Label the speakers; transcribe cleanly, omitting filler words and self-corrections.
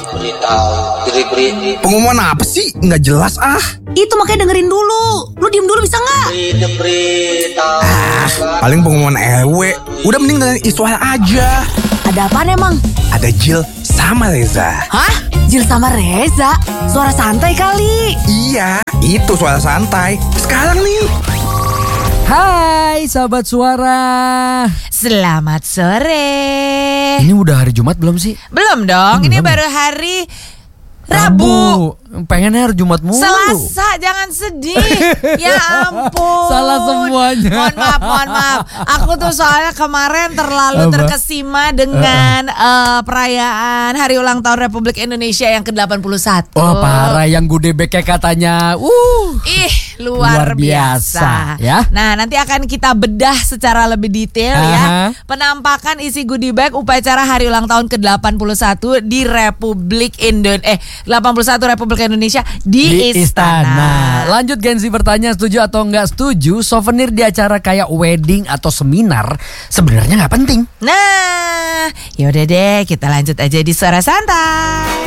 Speaker 1: Pengumuman apa sih? Nggak jelas ah.
Speaker 2: Itu makanya dengerin dulu. Lu diem dulu bisa nggak?
Speaker 1: Paling pengumuman EW. Udah mending dengan Iswah aja.
Speaker 2: Ada apaan emang?
Speaker 1: Ada Jill sama Reza.
Speaker 2: Hah? Jill sama Reza? Suara santai kali.
Speaker 1: Iya, itu suara santai. Sekarang nih.
Speaker 3: Hai sahabat suara.
Speaker 4: Selamat sore.
Speaker 3: Ini udah hari Jumat belum sih?
Speaker 4: Belum dong, ini baru hari Rabu.
Speaker 3: Pengennya hari Jumat mulu.
Speaker 4: Selasa, jangan sedih. Ya ampun.
Speaker 3: Salah semuanya.
Speaker 4: Mohon maaf. Aku tuh soalnya kemarin terlalu terkesima dengan perayaan Hari Ulang Tahun Republik Indonesia yang ke-81.
Speaker 3: Oh parah, yang Gudebeknya katanya
Speaker 4: Luar biasa
Speaker 3: ya.
Speaker 4: Nah nanti akan kita bedah secara lebih detail ya penampakan isi goodie bag upacara Hari Ulang Tahun ke-81 di Republik 81 Republik Indonesia di Istana.
Speaker 3: Lanjut Gen Z bertanya, setuju atau nggak setuju souvenir di acara kayak wedding atau seminar sebenarnya nggak penting?
Speaker 4: Nah yaudah deh, kita lanjut aja di Suara Santai.